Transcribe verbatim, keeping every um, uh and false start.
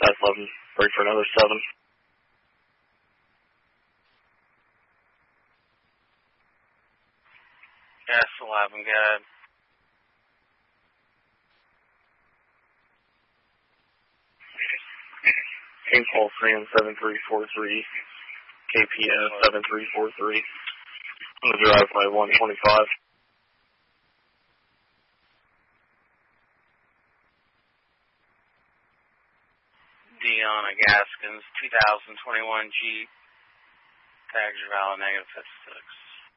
That's eleven. Break for another seven. Gas eleven, good. King Paul Sam seven three four three. K P N seven three four three. On the driveway one twenty-five. Deanna Gaskins, two thousand twenty-one Jeep. Tags are valid, negative fifty-six.